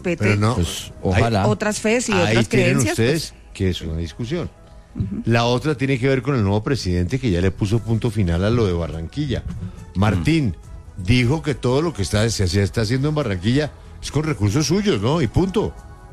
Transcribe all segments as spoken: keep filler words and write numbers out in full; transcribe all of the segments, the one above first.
respete Pero no, Pues, ojalá. hay otras fees y ahí otras tienen creencias. ustedes Pues, que es una discusión. Uh-huh. La otra tiene que ver con el nuevo presidente que ya le puso punto final a lo de Barranquilla. Martín uh-huh. dijo que todo lo que está, se, se está haciendo en Barranquilla es con recursos suyos, ¿no? Y punto.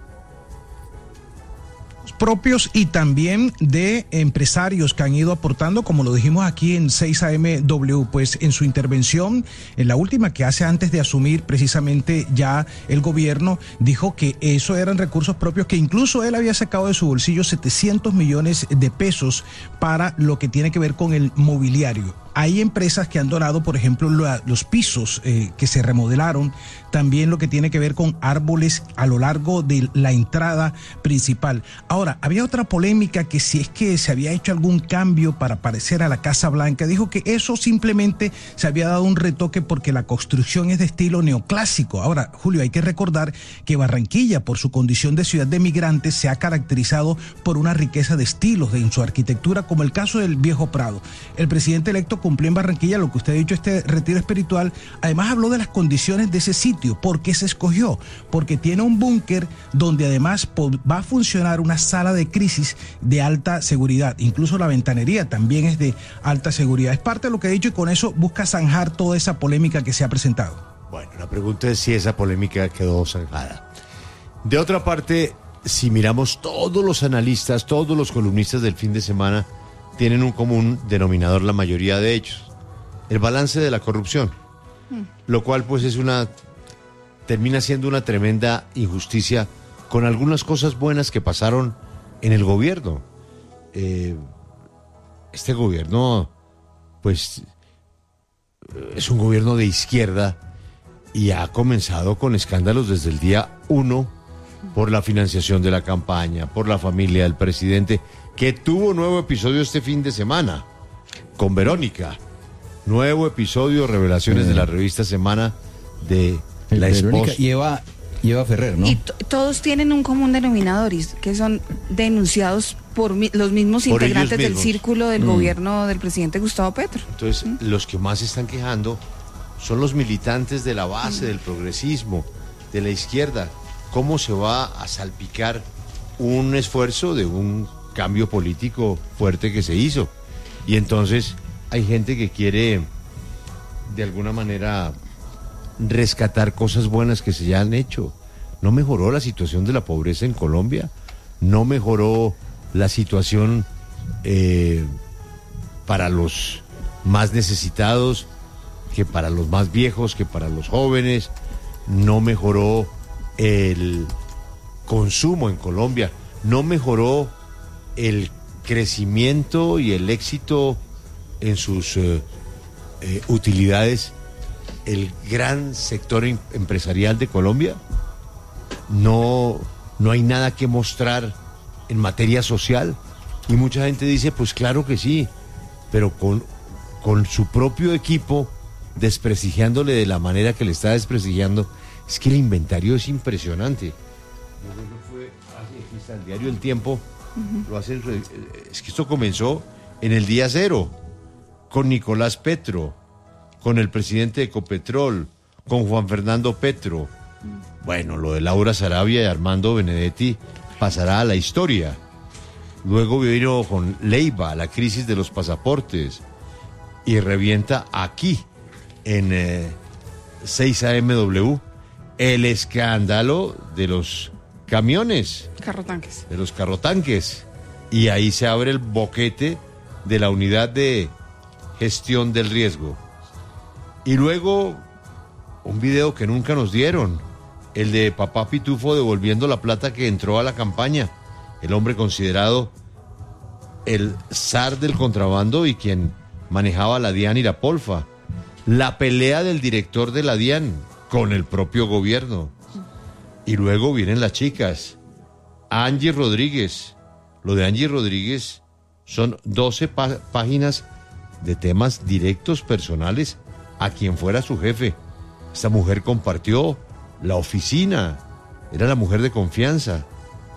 Propios y también de empresarios que han ido aportando, como lo dijimos aquí en seis A M W, pues en su intervención, en la última que hace antes de asumir precisamente ya el gobierno, dijo que eso eran recursos propios, que incluso él había sacado de su bolsillo setecientos millones de pesos para lo que tiene que ver con el mobiliario. Hay empresas que han donado, por ejemplo, los pisos eh, que se remodelaron, también lo que tiene que ver con árboles a lo largo de la entrada principal. Ahora, había otra polémica que si es que se había hecho algún cambio para parecer a la Casa Blanca, dijo que eso simplemente se había dado un retoque porque la construcción es de estilo neoclásico. Ahora, Julio, hay que recordar que Barranquilla, por su condición de ciudad de migrantes, se ha caracterizado por una riqueza de estilos en su arquitectura, como el caso del Viejo Prado. El presidente electo cumplió en Barranquilla lo que usted ha dicho, este retiro espiritual. Además habló de las condiciones de ese sitio. ¿Por qué se escogió? Porque tiene un búnker donde además va a funcionar una sala de crisis de alta seguridad. Incluso la ventanería también es de alta seguridad. Es parte de lo que ha dicho y con eso busca zanjar toda esa polémica que se ha presentado. Bueno, la pregunta es si esa polémica quedó zanjada. De otra parte, si miramos todos los analistas, todos los columnistas del fin de semana, tienen un común denominador la mayoría de ellos: el balance de la corrupción, mm. lo cual pues es una, termina siendo una tremenda injusticia con algunas cosas buenas que pasaron en el gobierno. Eh, este gobierno pues es un gobierno de izquierda y ha comenzado con escándalos desde el día uno por la financiación de la campaña, por la familia del presidente, que tuvo nuevo episodio este fin de semana con Verónica. Nuevo episodio, revelaciones eh. de la revista Semana de El la Verónica esposa. y Eva, y Eva Ferrer, ¿no? Y t- todos tienen un común denominador, que son denunciados por mi- los mismos por integrantes del círculo del mm. gobierno del presidente Gustavo Petro. Entonces, ¿Mm? los que más se están quejando son los militantes de la base, mm. del progresismo, de la izquierda. ¿Cómo se va a salpicar un esfuerzo de un cambio político fuerte que se hizo? Y entonces hay gente que quiere de alguna manera rescatar cosas buenas que se ya han hecho. No mejoró la situación de la pobreza en Colombia, no mejoró la situación eh, para los más necesitados, que para los más viejos, que para los jóvenes, no mejoró el consumo en Colombia, no mejoró el crecimiento y el éxito en sus eh, eh, utilidades, el gran sector em- empresarial de Colombia. No, no hay nada que mostrar en materia social. Y mucha gente dice, pues claro que sí, pero con, con su propio equipo desprestigiándole de la manera que le está desprestigiando. Es que el inventario es impresionante. Fue, aquí está el diario El Tiempo. Uh-huh. Lo hace, es que esto comenzó en el día cero, con Nicolás Petro, con el presidente de Ecopetrol, con Juan Fernando Petro. Uh-huh. Bueno, lo de Laura Sarabia y Armando Benedetti pasará a la historia. Luego vino con Leiva, la crisis de los pasaportes, y revienta aquí, en eh, seis A M W, el escándalo de los camiones. Carrotanques. De los carrotanques. Y ahí se abre el boquete de la unidad de gestión del riesgo. Y luego, un video que nunca nos dieron, el de Papá Pitufo devolviendo la plata que entró a la campaña. El hombre considerado el zar del contrabando y quien manejaba la DIAN y la Polfa. La pelea del director de la DIAN con el propio gobierno. Y luego vienen las chicas. Angie Rodríguez. Lo de Angie Rodríguez son doce pa- páginas de temas directos, personales, a quien fuera su jefe. Esta mujer compartió la oficina. Era la mujer de confianza.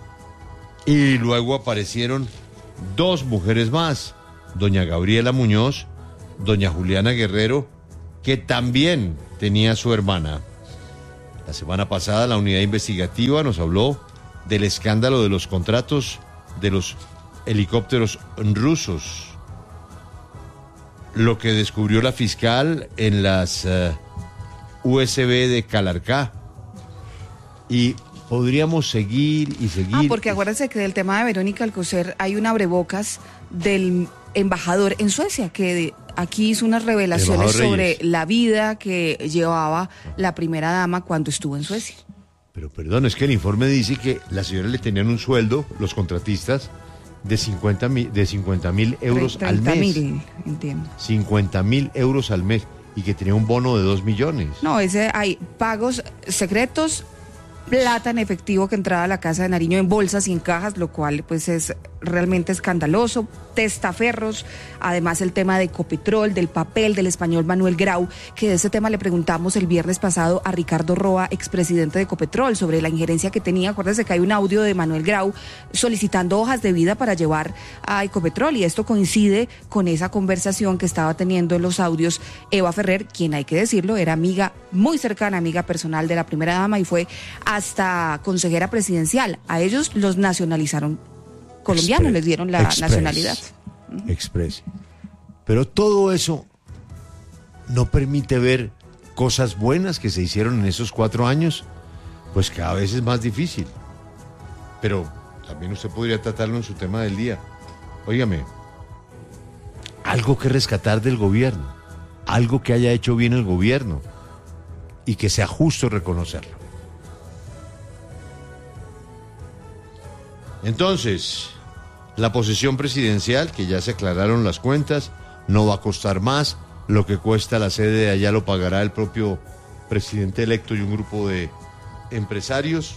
Y luego aparecieron dos mujeres más. Doña Gabriela Muñoz, doña Juliana Guerrero, que también tenía su hermana. La semana pasada la unidad investigativa nos habló del escándalo de los contratos de los helicópteros rusos. Lo que descubrió la fiscal en las uh, U S B de Calarcá. Y podríamos seguir y seguir. Ah, porque acuérdense que del tema de Verónica Alcocer hay un abrebocas del embajador en Suecia que aquí hizo unas revelaciones sobre la vida que llevaba la primera dama cuando estuvo en Suecia. Pero perdón, es que el informe dice que la señora le tenían un sueldo, los contratistas, de cincuenta mil de cincuenta mil euros al mes. mil, entiendo. cincuenta mil euros al mes y que tenía un bono de dos millones. No, ese hay pagos secretos, plata en efectivo que entraba a la casa de Nariño en bolsas y en cajas, lo cual pues es realmente escandaloso, testaferros, además el tema de Ecopetrol, del papel del español Manuel Grau, que de ese tema le preguntamos el viernes pasado a Ricardo Roa, expresidente de Ecopetrol, sobre la injerencia que tenía. Acuérdense que hay un audio de Manuel Grau solicitando hojas de vida para llevar a Ecopetrol, y esto coincide con esa conversación que estaba teniendo en los audios Eva Ferrer, quien, hay que decirlo, era amiga muy cercana, amiga personal de la primera dama y fue hasta consejera presidencial. A ellos los nacionalizaron colombianos, Express, les dieron la Express, nacionalidad. Express. Pero todo eso no permite ver cosas buenas que se hicieron en esos cuatro años, pues cada vez es más difícil. Pero también usted podría tratarlo en su tema del día. Óigame, algo que rescatar del gobierno, algo que haya hecho bien el gobierno y que sea justo reconocerlo. Entonces, la posesión presidencial, que ya se aclararon las cuentas, no va a costar más. Lo que cuesta la sede de allá lo pagará el propio presidente electo y un grupo de empresarios.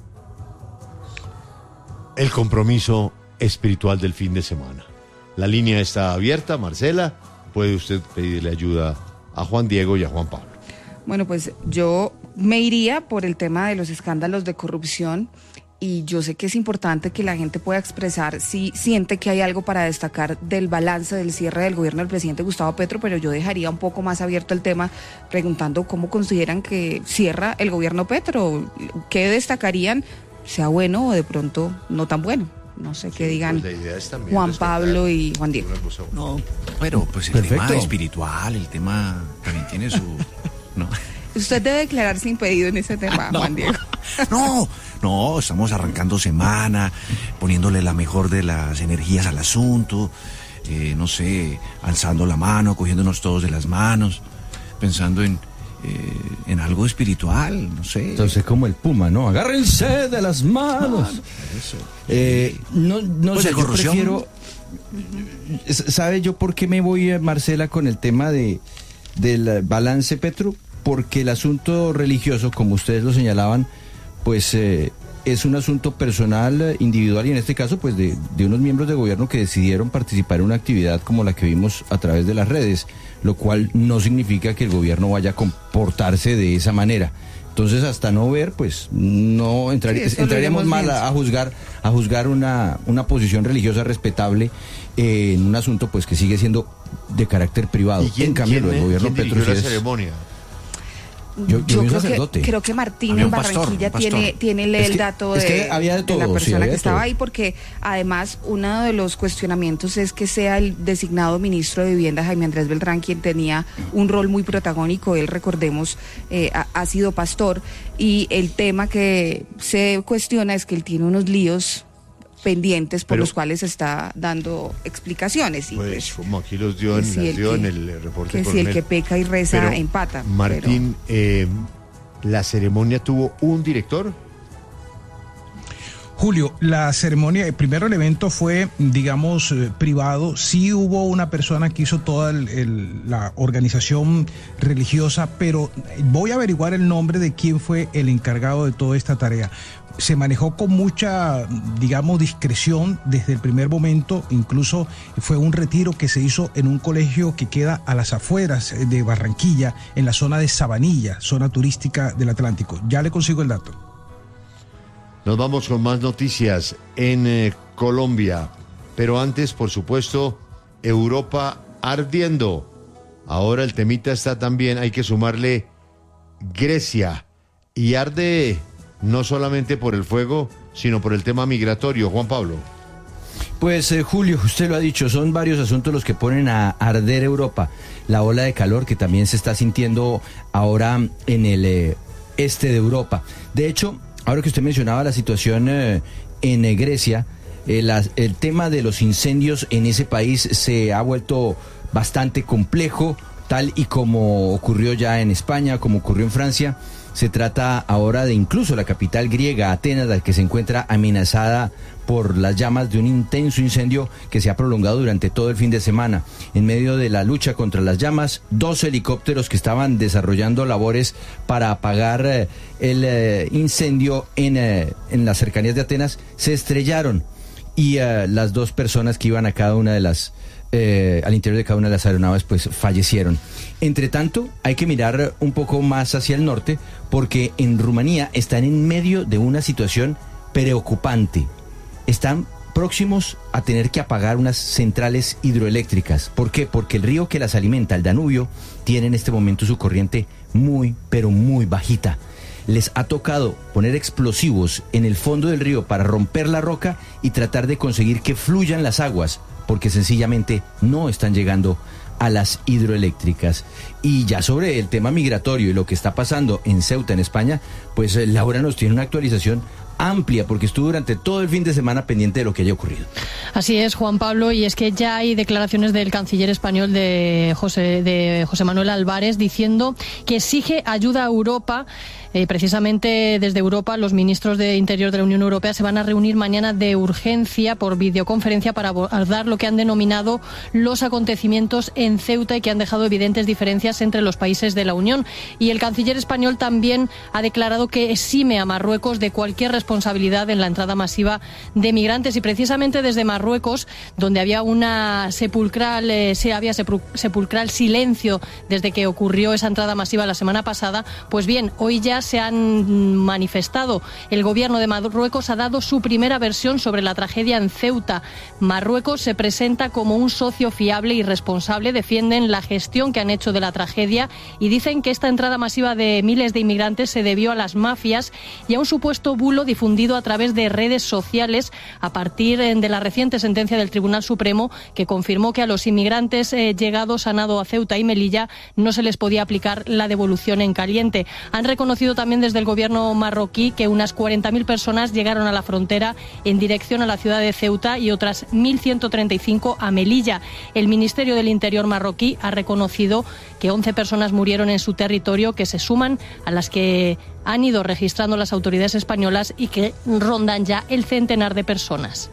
El compromiso espiritual del fin de semana. La línea está abierta, Marcela. Puede usted pedirle ayuda a Juan Diego y a Juan Pablo. Bueno, pues yo me iría por el tema de los escándalos de corrupción. Y yo sé que es importante que la gente pueda expresar si siente que hay algo para destacar del balance del cierre del gobierno del presidente Gustavo Petro, pero yo dejaría un poco más abierto el tema preguntando cómo consideran que cierra el gobierno Petro, qué destacarían, sea bueno o de pronto no tan bueno. No sé qué sí, digan pues Juan Pablo y Juan Diego. No, pero pues el Perfecto. tema espiritual, el tema también tiene su... ¿no? Usted debe declararse impedido en ese tema, no, Juan Diego. No, no, estamos arrancando semana, poniéndole la mejor de las energías al asunto, eh, no sé, alzando la mano, cogiéndonos todos de las manos, pensando en, eh, en algo espiritual, no sé. Entonces, como el puma, ¿no? Agárrense de las manos. No, eso. Eh, no, no pues sé, yo prefiero... ¿Sabe yo por qué me voy, Marcela, con el tema de del balance Petro? Porque el asunto religioso, como ustedes lo señalaban, pues eh, es un asunto personal, individual, y en este caso pues de, de unos miembros de gobierno que decidieron participar en una actividad como la que vimos a través de las redes, lo cual no significa que el gobierno vaya a comportarse de esa manera. Entonces, hasta no ver, pues no entrar, sí, entraríamos mal a, a juzgar a juzgar una, una posición religiosa respetable eh, en un asunto pues que sigue siendo de carácter privado. ¿Y quién, en cambio, quién, el gobierno ¿quién Petro la es... ceremonia? Yo, yo, yo creo, que, creo que Martín en Barranquilla pastor, tiene, tiene el, es que, dato es de, que había de, todo, de la persona sí, que estaba todo. ahí, porque además uno de los cuestionamientos es que sea el designado ministro de Vivienda, Jaime Andrés Beltrán, quien tenía un rol muy protagónico. Él, recordemos, eh, ha, ha sido pastor, y el tema que se cuestiona es que él tiene unos líos pendientes por Pero, los cuales está dando explicaciones. Y pues, pues como aquí los dio en, si el, dio que, en el reporte que coronel. Si el que peca y reza Pero, empata. Martín, pero... eh, ¿la ceremonia tuvo un director? Julio, la ceremonia, primero el evento fue, digamos, eh, privado. Sí hubo una persona que hizo toda el, el, la organización religiosa, pero voy a averiguar el nombre de quién fue el encargado de toda esta tarea. Se manejó con mucha, digamos, discreción desde el primer momento. Incluso fue un retiro que se hizo en un colegio que queda a las afueras de Barranquilla, en la zona de Sabanilla, zona turística del Atlántico. Ya le consigo el dato. Nos vamos con más noticias en eh, Colombia, pero antes, por supuesto, Europa ardiendo. Ahora el temita está también, hay que sumarle Grecia. y arde no solamente por el fuego, sino por el tema migratorio. Juan Pablo. Pues eh, Julio, usted lo ha dicho, son varios asuntos los que ponen a arder Europa. La ola de calor que también se está sintiendo ahora en el eh, este de Europa. De hecho, ahora que usted mencionaba la situación eh, en eh, Grecia, eh, la, el tema de los incendios en ese país se ha vuelto bastante complejo, tal y como ocurrió ya en España, como ocurrió en Francia. Se trata ahora de incluso la capital griega, Atenas, la que se encuentra amenazada por las llamas de un intenso incendio que se ha prolongado durante todo el fin de semana. En medio de la lucha contra las llamas, dos helicópteros que estaban desarrollando labores para apagar eh, el eh, incendio en, eh, en las cercanías de Atenas se estrellaron y eh, las dos personas que iban a cada una de las Eh, al interior de cada una de las aeronaves pues fallecieron. Entre tanto, hay que mirar un poco más hacia el norte porque en Rumanía están en medio de una situación preocupante. Están próximos a tener que apagar unas centrales hidroeléctricas. ¿Por qué? Porque el río que las alimenta, el Danubio, tiene en este momento su corriente muy, pero muy bajita. Les ha tocado poner explosivos en el fondo del río para romper la roca y tratar de conseguir que fluyan las aguas, porque sencillamente no están llegando a las hidroeléctricas. Y ya sobre el tema migratorio y lo que está pasando en Ceuta, en España, pues Laura nos tiene una actualización amplia, porque estuvo durante todo el fin de semana pendiente de lo que haya ocurrido. Así es, Juan Pablo, y es que ya hay declaraciones del canciller español de José, de José Manuel Álvarez diciendo que exige ayuda a Europa. Eh, precisamente desde Europa, los ministros de Interior de la Unión Europea se van a reunir mañana de urgencia por videoconferencia para abordar lo que han denominado los acontecimientos en Ceuta y que han dejado evidentes diferencias entre los países de la Unión. Y el canciller español también ha declarado que exime a Marruecos de cualquier responsabilidad en la entrada masiva de migrantes. Y precisamente desde Marruecos, donde había una sepulcral, eh, se había sepulcral silencio desde que ocurrió esa entrada masiva la semana pasada, pues bien, hoy ya se han manifestado. El gobierno de Marruecos ha dado su primera versión sobre la tragedia en Ceuta. Marruecos se presenta como un socio fiable y responsable, defienden la gestión que han hecho de la tragedia y dicen que esta entrada masiva de miles de inmigrantes se debió a las mafias y a un supuesto bulo difundido a través de redes sociales a partir de la reciente sentencia del Tribunal Supremo que confirmó que a los inmigrantes eh, llegados a nado a Ceuta y Melilla no se les podía aplicar la devolución en caliente. Han reconocido también desde el gobierno marroquí que unas cuarenta mil personas llegaron a la frontera en dirección a la ciudad de Ceuta y otras mil ciento treinta y cinco a Melilla. El Ministerio del Interior marroquí ha reconocido que once personas murieron en su territorio, que se suman a las que han ido registrando las autoridades españolas y que rondan ya el centenar de personas.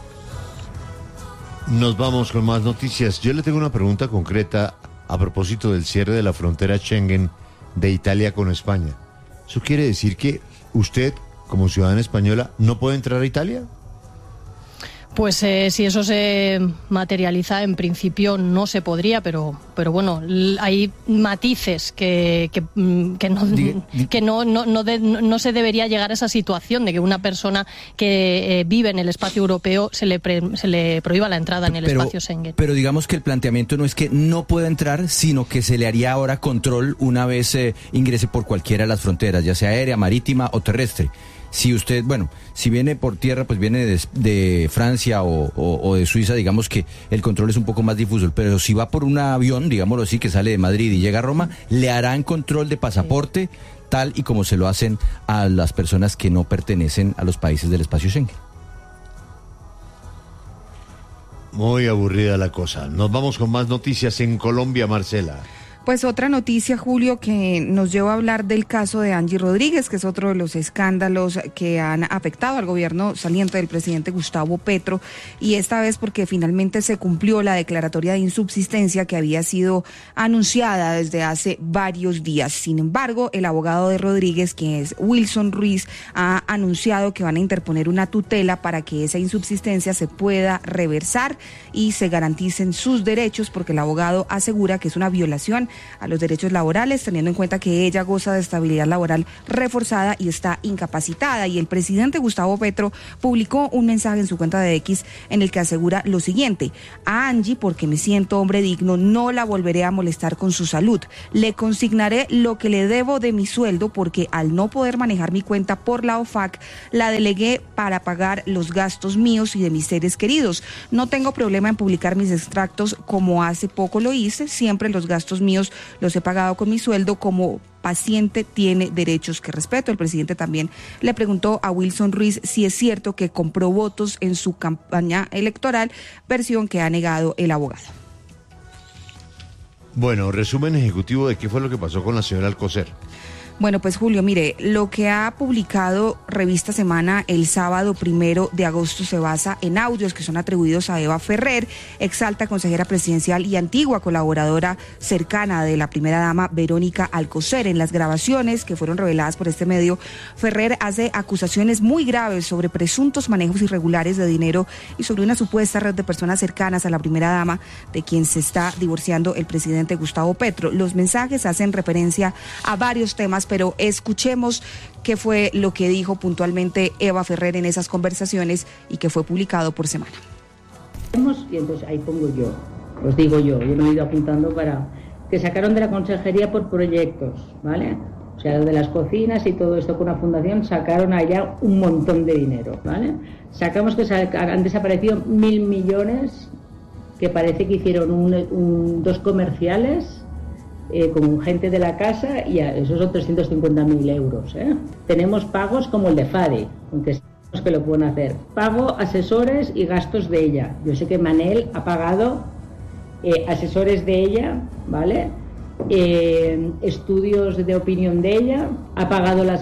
Nos vamos con más noticias. Yo le tengo una pregunta concreta a propósito del cierre de la frontera Schengen de Italia con España. ¿Eso quiere decir que usted, como ciudadana española, no puede entrar a Italia? Pues eh, si eso se materializa, en principio no se podría, pero pero bueno, hay matices que que, que no que no no no, de, no se debería llegar a esa situación de que una persona que eh, vive en el espacio europeo se le pre, se le prohíba la entrada en el pero, espacio Schengen. Pero digamos que el planteamiento no es que no pueda entrar, sino que se le haría ahora control una vez eh, ingrese por cualquiera de las fronteras, ya sea aérea, marítima o terrestre. Si usted, bueno, si viene por tierra, pues viene de, de Francia o, o, o de Suiza, digamos que el control es un poco más difuso, pero si va por un avión, digámoslo así, que sale de Madrid y llega a Roma, le harán control de pasaporte, tal y como se lo hacen a las personas que no pertenecen a los países del espacio Schengen. Muy aburrida la cosa. Nos vamos con más noticias en Colombia, Marcela. Pues otra noticia, Julio, que nos lleva a hablar del caso de Angie Rodríguez, que es otro de los escándalos que han afectado al gobierno saliente del presidente Gustavo Petro, y esta vez porque finalmente se cumplió la declaratoria de insubsistencia que había sido anunciada desde hace varios días. Sin embargo, el abogado de Rodríguez, que es Wilson Ruiz, ha anunciado que van a interponer una tutela para que esa insubsistencia se pueda reversar y se garanticen sus derechos, porque el abogado asegura que es una violación a los derechos laborales, teniendo en cuenta que ella goza de estabilidad laboral reforzada y está incapacitada. Y el presidente Gustavo Petro publicó un mensaje en su cuenta de X en el que asegura lo siguiente: a Angie, porque me siento hombre digno, no la volveré a molestar con su salud. Le consignaré lo que le debo de mi sueldo, porque al no poder manejar mi cuenta por la O F A C, la delegué para pagar los gastos míos y de mis seres queridos. No tengo problema en publicar mis extractos como hace poco lo hice. Siempre los gastos míos los he pagado con mi sueldo. Como paciente tiene derechos que respeto. El presidente también le preguntó a Wilson Ruiz si es cierto que compró votos en su campaña electoral, versión que ha negado el abogado. Bueno, resumen ejecutivo de qué fue lo que pasó con la señora Alcocer. Bueno, pues Julio, mire, lo que ha publicado Revista Semana el sábado primero de agosto se basa en audios que son atribuidos a Eva Ferrer, exalta consejera presidencial y antigua colaboradora cercana de la primera dama Verónica Alcocer. En las grabaciones que fueron reveladas por este medio, Ferrer hace acusaciones muy graves sobre presuntos manejos irregulares de dinero y sobre una supuesta red de personas cercanas a la primera dama, de quien se está divorciando el presidente Gustavo Petro. Los mensajes hacen referencia a varios temas, pero escuchemos qué fue lo que dijo puntualmente Eva Ferrer en esas conversaciones y que fue publicado por Semana. Y entonces ahí pongo yo, os digo yo, yo me he ido apuntando para que sacaron de la consejería por proyectos, ¿vale? O sea, de las cocinas y todo esto con una fundación sacaron allá un montón de dinero, ¿vale? Sacamos que han desaparecido mil millones, que parece que hicieron un, un, dos comerciales Eh, con gente de la casa, y a, esos son trescientos cincuenta mil euros. ¿eh? Tenemos pagos como el de Fade, aunque sabemos que lo pueden hacer. Pago asesores y gastos de ella. Yo sé que Manel ha pagado eh, asesores de ella, ¿vale? Eh, estudios de opinión de ella, ha pagado las...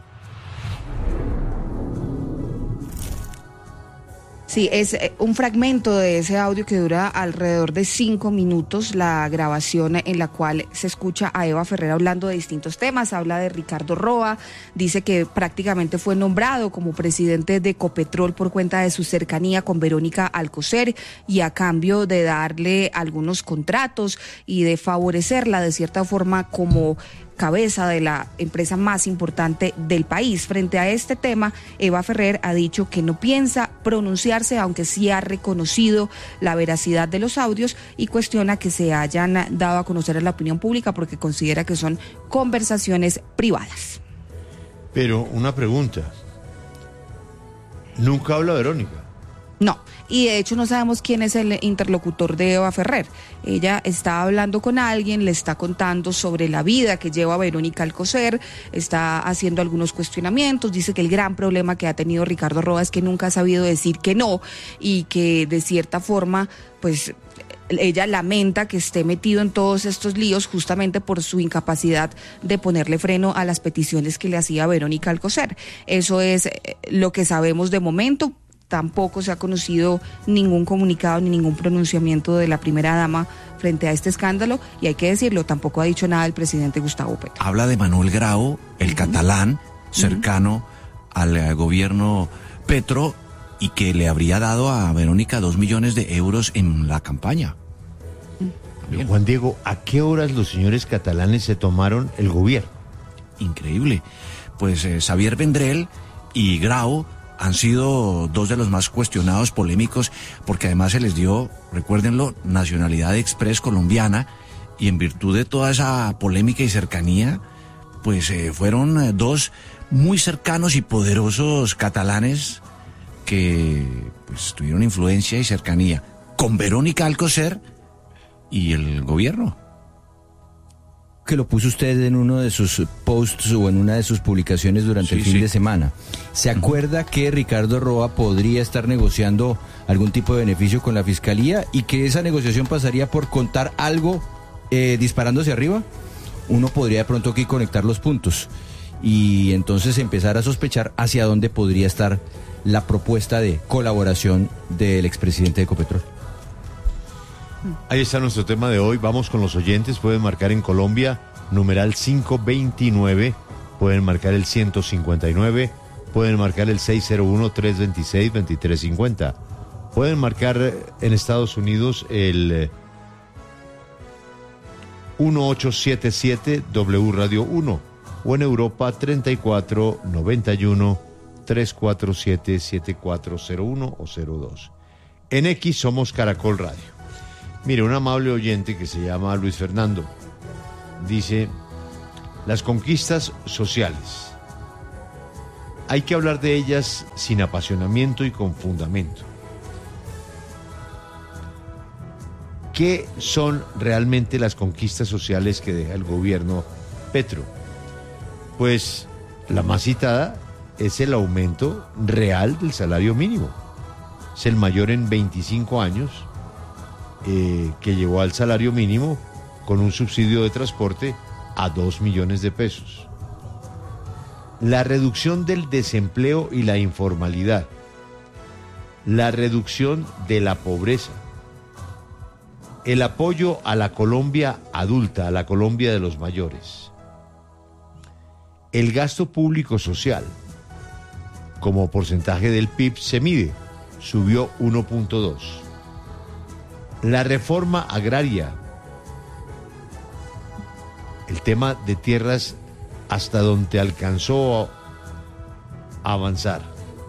Sí, es un fragmento de ese audio que dura alrededor de cinco minutos, la grabación en la cual se escucha a Eva Ferrer hablando de distintos temas. Habla de Ricardo Roa, dice que prácticamente fue nombrado como presidente de Ecopetrol por cuenta de su cercanía con Verónica Alcocer y a cambio de darle algunos contratos y de favorecerla de cierta forma como cabeza de la empresa más importante del país. Frente a este tema, Eva Ferrer ha dicho que no piensa pronunciarse, aunque sí ha reconocido la veracidad de los audios y cuestiona que se hayan dado a conocer a la opinión pública porque considera que son conversaciones privadas. Pero una pregunta, ¿nunca habla Verónica? No, y de hecho no sabemos quién es el interlocutor de Eva Ferrer. Ella está hablando con alguien, le está contando sobre la vida que lleva Verónica Alcocer, está haciendo algunos cuestionamientos, dice que el gran problema que ha tenido Ricardo Roa es que nunca ha sabido decir que no y que de cierta forma, pues ella lamenta que esté metido en todos estos líos justamente por su incapacidad de ponerle freno a las peticiones que le hacía Verónica Alcocer. Eso es lo que sabemos de momento. Tampoco se ha conocido ningún comunicado ni ningún pronunciamiento de la primera dama frente a este escándalo y hay que decirlo, tampoco ha dicho nada el presidente Gustavo Petro. Habla de Manuel Grau, el uh-huh. catalán, cercano uh-huh. al uh, gobierno Petro y que le habría dado a Verónica dos millones de euros en la campaña. Uh-huh. Juan Diego, ¿a qué horas los señores catalanes se tomaron el gobierno? Increíble. Pues eh, Xavier Vendrell y Grau han sido dos de los más cuestionados, polémicos, porque además se les dio, recuérdenlo, nacionalidad express colombiana, y en virtud de toda esa polémica y cercanía, pues eh, fueron eh, dos muy cercanos y poderosos catalanes que pues tuvieron influencia y cercanía con Verónica Alcocer y el gobierno. Que lo puso usted en uno de sus posts o en una de sus publicaciones durante sí, el fin sí. de semana. ¿Se acuerda que Ricardo Roa podría estar negociando algún tipo de beneficio con la Fiscalía y que esa negociación pasaría por contar algo eh, disparándose arriba? Uno podría de pronto aquí conectar los puntos y entonces empezar a sospechar hacia dónde podría estar la propuesta de colaboración del expresidente de Ecopetrol. Ahí está nuestro tema de hoy. Vamos con los oyentes. Pueden marcar en Colombia, numeral cinco veintinueve. Pueden marcar el ciento cincuenta y nueve. Pueden marcar el seis cero uno, tres dos seis, dos tres cinco cero. Pueden marcar en Estados Unidos el uno ocho siete siete W Radio uno o en Europa treinta y cuatro noventa y uno trescientos cuarenta y siete setenta y cuatro cero uno o cero dos. En X somos Caracol Radio. Mire, un amable oyente que se llama Luis Fernando dice: las conquistas sociales, hay que hablar de ellas sin apasionamiento y con fundamento. ¿Qué son realmente las conquistas sociales que deja el gobierno Petro? Pues la más citada es el aumento real del salario mínimo. Es el mayor en veinticinco años, eh, que llevó al salario mínimo con un subsidio de transporte a dos millones de pesos. La reducción del desempleo y la informalidad. La reducción de la pobreza. El apoyo a la Colombia adulta, a la Colombia de los mayores. El gasto público social, como porcentaje del P I B se mide, subió uno punto dos. La reforma agraria, el tema de tierras hasta donde alcanzó a avanzar.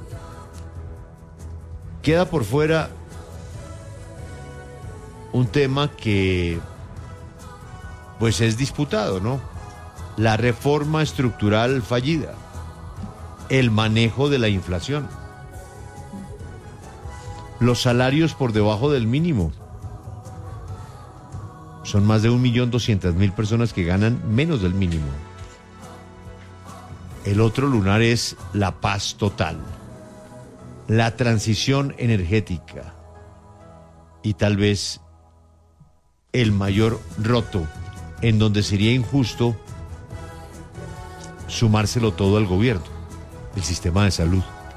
Queda por fuera un tema que pues es disputado, ¿no? La reforma estructural fallida, el manejo de la inflación, los salarios por debajo del mínimo. Son más de un millón doscientas mil personas que ganan menos del mínimo. El otro lunar es la paz total, la transición energética y tal vez el mayor roto, en donde sería injusto sumárselo todo al gobierno, el sistema de salud.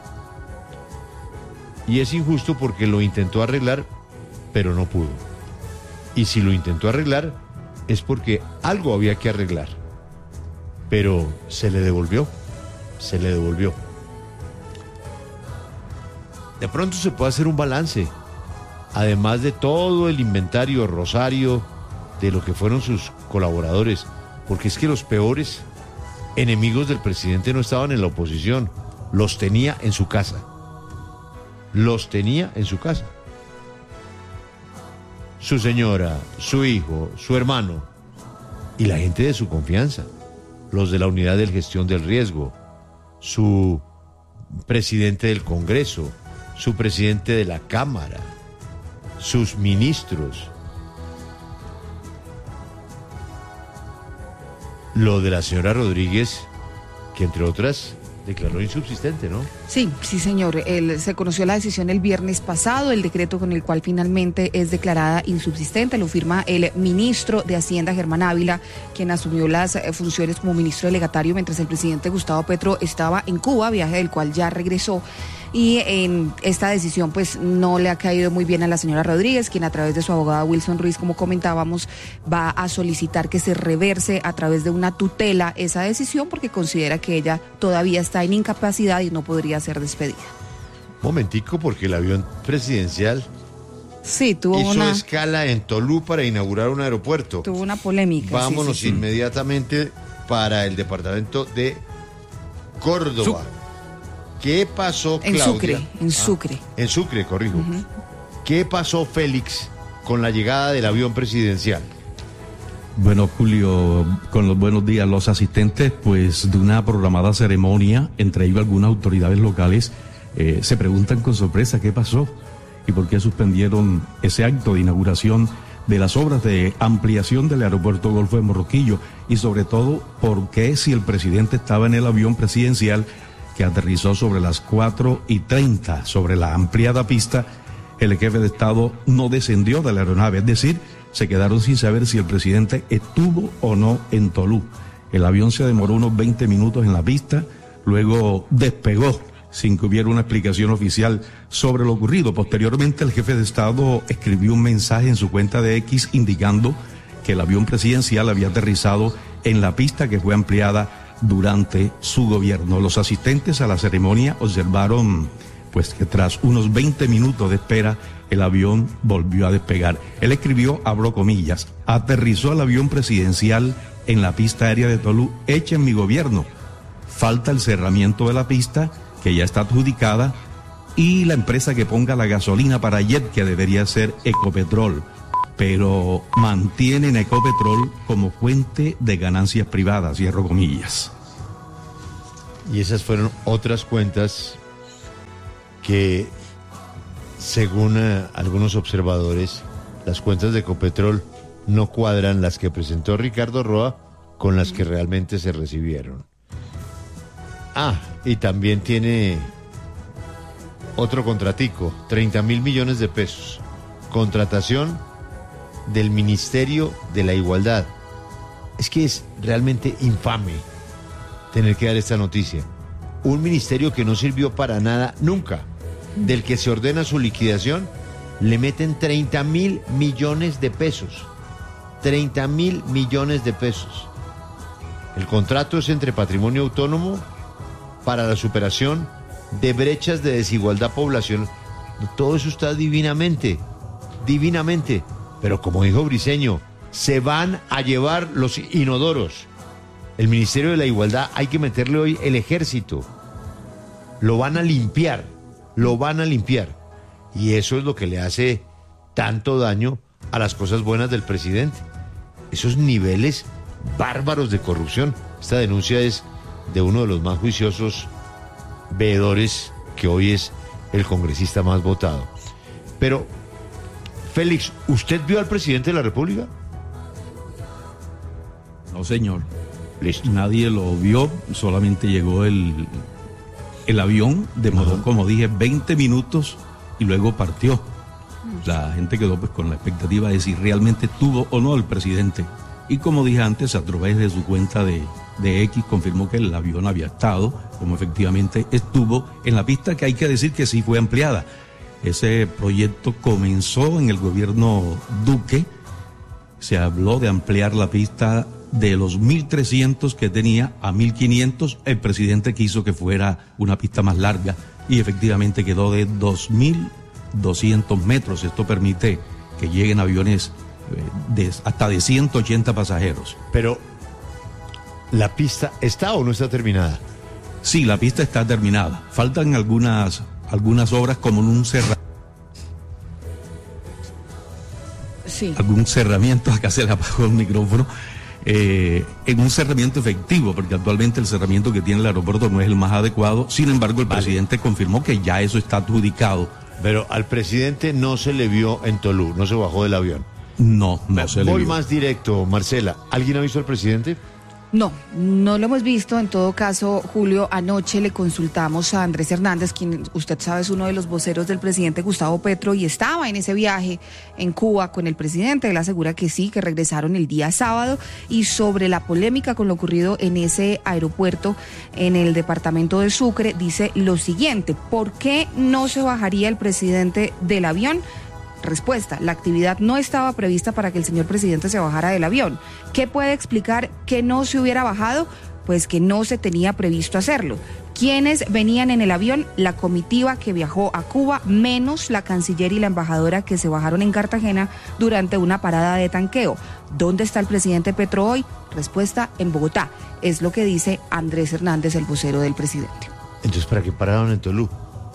Y es injusto porque lo intentó arreglar, pero no pudo. Y si lo intentó arreglar, es porque algo había que arreglar. Pero se le devolvió, se le devolvió. De pronto se puede hacer un balance, además de todo el inventario rosario de lo que fueron sus colaboradores, porque es que los peores enemigos del presidente no estaban en la oposición, los tenía en su casa, los tenía en su casa. Su señora, su hijo, su hermano y la gente de su confianza, los de la unidad de gestión del riesgo, su presidente del Congreso, su presidente de la Cámara, sus ministros. Lo de la señora Rodríguez, que entre otras declaró insubsistente, ¿no? Sí, sí, señor. El, se conoció la decisión el viernes pasado, el decreto con el cual finalmente es declarada insubsistente. Lo firma el ministro de Hacienda, Germán Ávila, quien asumió las funciones como ministro delegatario mientras el presidente Gustavo Petro estaba en Cuba, viaje del cual ya regresó. Y en esta decisión pues no le ha caído muy bien a la señora Rodríguez, quien a través de su abogada Wilson Ruiz, como comentábamos, va a solicitar que se reverse a través de una tutela esa decisión porque considera que ella todavía está en incapacidad y no podría ser despedida. Momentico, porque el avión presidencial sí, tuvo hizo una escala en Tolú para inaugurar un aeropuerto. Tuvo una polémica. Vámonos sí, sí, inmediatamente para el departamento de Córdoba. Su ¿Qué pasó, Claudia? En Sucre, en Sucre. Ah, en Sucre, corrijo. Uh-huh. ¿Qué pasó, Félix, con la llegada del avión presidencial? Bueno, Julio, con los buenos días, los asistentes pues de una programada ceremonia, entre ellos algunas autoridades locales, eh, se preguntan con sorpresa qué pasó y por qué suspendieron ese acto de inauguración de las obras de ampliación del aeropuerto Golfo de Morroquillo y sobre todo por qué, si el presidente estaba en el avión presidencial que aterrizó sobre las cuatro y treinta sobre la ampliada pista, el jefe de Estado no descendió de la aeronave, es decir, se quedaron sin saber si el presidente estuvo o no en Tolú. El avión se demoró unos veinte minutos en la pista, luego despegó sin que hubiera una explicación oficial sobre lo ocurrido. Posteriormente, el jefe de Estado escribió un mensaje en su cuenta de X indicando que el avión presidencial había aterrizado en la pista que fue ampliada durante su gobierno. Los asistentes a la ceremonia observaron pues que tras unos veinte minutos de espera el avión volvió a despegar. Él escribió, abro comillas, Aterrizó el avión presidencial en la pista aérea de Tolú, hecha en mi gobierno. Falta el cerramiento de la pista, que ya está adjudicada, y la empresa que ponga la gasolina para jet, que debería ser Ecopetrol. Pero mantienen a Ecopetrol como fuente de ganancias privadas, cierro comillas. Y esas fueron otras cuentas que, según eh, algunos observadores, las cuentas de Ecopetrol no cuadran las que presentó Ricardo Roa con las que realmente se recibieron. Ah, y también tiene otro contratico, treinta mil millones de pesos. Contratación del Ministerio de la Igualdad. Es que es realmente infame tener que dar esta noticia. Un ministerio que no sirvió para nada nunca, del que se ordena su liquidación, le meten treinta mil millones de pesos. treinta mil millones de pesos. El contrato es entre Patrimonio Autónomo para la superación de brechas de desigualdad poblacional. Todo eso está divinamente, divinamente. Pero como dijo Briceño, se van a llevar los inodoros. El Ministerio de la Igualdad hay que meterle hoy el ejército. Lo van a limpiar, lo van a limpiar. Y eso es lo que le hace tanto daño a las cosas buenas del presidente. Esos niveles bárbaros de corrupción. Esta denuncia es de uno de los más juiciosos veedores, que hoy es el congresista más votado. Pero, Félix, ¿usted vio al presidente de la República? No, señor. Listo. Nadie lo vio, solamente llegó el, el avión, demoró, uh-huh. como dije, veinte minutos y luego partió. La gente quedó pues con la expectativa de si realmente tuvo o no el presidente. Y como dije antes, a través de su cuenta de, de X confirmó que el avión había estado, como efectivamente estuvo, en la pista, que hay que decir que sí fue ampliada. Ese proyecto comenzó en el gobierno Duque. Se habló de ampliar la pista de los mil trescientos que tenía a mil quinientos. El presidente quiso que fuera una pista más larga y efectivamente quedó de dos mil doscientos metros. Esto permite que lleguen aviones de hasta de ciento ochenta pasajeros. Pero, ¿la pista está o no está terminada? Sí, la pista está terminada. Faltan algunas, algunas obras como en un cerramiento. Sí. Algún cerramiento, acá se le apagó el micrófono, eh, en un cerramiento efectivo, porque actualmente el cerramiento que tiene el aeropuerto no es el más adecuado. Sin embargo, el vale. presidente confirmó que ya eso está adjudicado. Pero al presidente no se le vio en Tolú, no se bajó del avión. No, no se le vio. Voy más directo, Marcela. ¿Alguien ha visto al presidente? No, no lo hemos visto. En todo caso, Julio, anoche le consultamos a Andrés Hernández, quien usted sabe es uno de los voceros del presidente Gustavo Petro y estaba en ese viaje en Cuba con el presidente. Él asegura que sí, que regresaron el día sábado. Y sobre la polémica con lo ocurrido en ese aeropuerto en el departamento de Sucre, dice lo siguiente: ¿por qué no se bajaría el presidente del avión? Respuesta: la actividad no estaba prevista para que el señor presidente se bajara del avión. ¿Qué puede explicar que no se hubiera bajado? Pues que no se tenía previsto hacerlo. ¿Quiénes venían en el avión? La comitiva que viajó a Cuba, menos la canciller y la embajadora que se bajaron en Cartagena durante una parada de tanqueo. ¿Dónde está el presidente Petro hoy? Respuesta: en Bogotá. Es lo que dice Andrés Hernández, el vocero del presidente. Entonces, ¿para qué pararon en Tolú?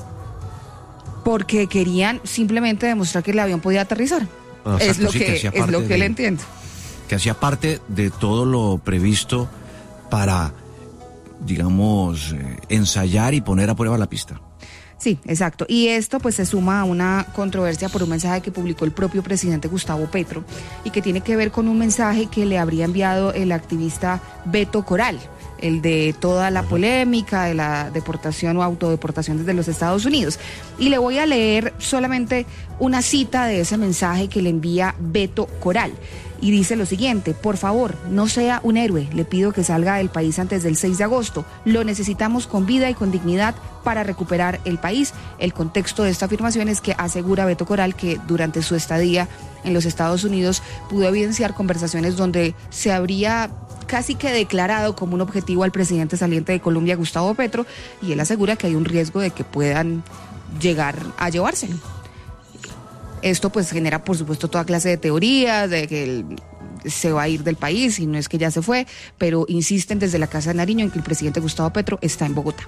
Porque querían simplemente demostrar que el avión podía aterrizar. Ah, es, exacto, lo sí, que, que es lo que de, él entiende. Que hacía parte de todo lo previsto para, digamos, eh, ensayar y poner a prueba la pista. Sí, exacto. Y esto pues se suma a una controversia por un mensaje que publicó el propio presidente Gustavo Petro y que tiene que ver con un mensaje que le habría enviado el activista Beto Coral, el de toda la polémica de la deportación o autodeportación desde los Estados Unidos. Y le voy a leer solamente una cita de ese mensaje que le envía Beto Coral. Y dice lo siguiente: por favor, no sea un héroe, le pido que salga del país antes del seis de agosto. Lo necesitamos con vida y con dignidad para recuperar el país. El contexto de esta afirmación es que asegura Beto Coral que durante su estadía en los Estados Unidos pudo evidenciar conversaciones donde se habría casi que declarado como un objetivo al presidente saliente de Colombia, Gustavo Petro, y él asegura que hay un riesgo de que puedan llegar a llevárselo. Esto pues genera por supuesto toda clase de teorías, de que el se va a ir del país y no es que ya se fue, pero insisten desde la Casa de Nariño en que el presidente Gustavo Petro está en Bogotá.